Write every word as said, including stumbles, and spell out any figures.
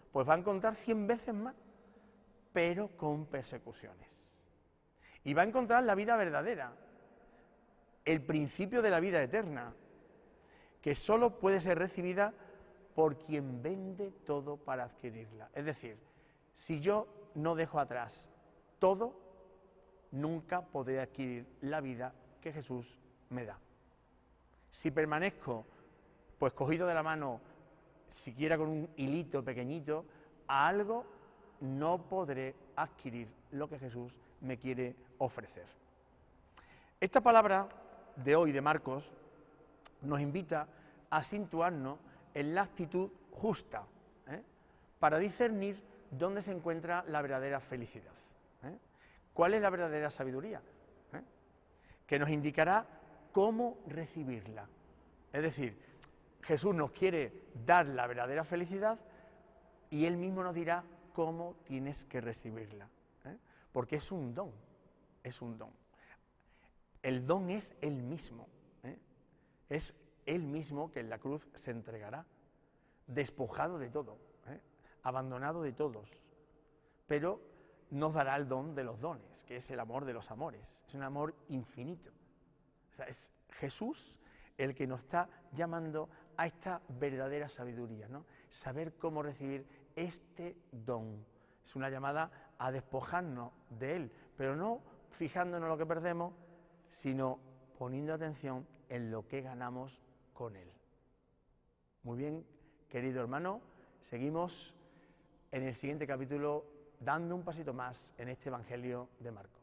pues va a encontrar cien veces más, pero con persecuciones. Y va a encontrar la vida verdadera, el principio de la vida eterna, que solo puede ser recibida por quien vende todo para adquirirla. Es decir, si yo no dejo atrás todo, nunca podré adquirir la vida que Jesús me da. Si permanezco, pues cogido de la mano, siquiera con un hilito pequeñito, a algo, no podré adquirir lo que Jesús me quiere ofrecer. Esta palabra de hoy de Marcos nos invita a situarnos en la actitud justa, ¿eh? para discernir dónde se encuentra la verdadera felicidad. ¿eh? ¿Cuál es la verdadera sabiduría? ¿eh? Que nos indicará cómo recibirla. Es decir, Jesús nos quiere dar la verdadera felicidad y Él mismo nos dirá cómo tienes que recibirla. ¿eh? Porque es un don, es un don. El don es Él mismo, ¿eh? es Él mismo que en la cruz se entregará, despojado de todo, ¿eh? abandonado de todos, pero nos dará el don de los dones, que es el amor de los amores, es un amor infinito. O sea, es Jesús el que nos está llamando a esta verdadera sabiduría, ¿no? Saber cómo recibir este don. Es una llamada a despojarnos de Él, pero no fijándonos en lo que perdemos, sino poniendo atención en lo que ganamos con Él. Muy bien, querido hermano, seguimos en el siguiente capítulo dando un pasito más en este Evangelio de Marcos.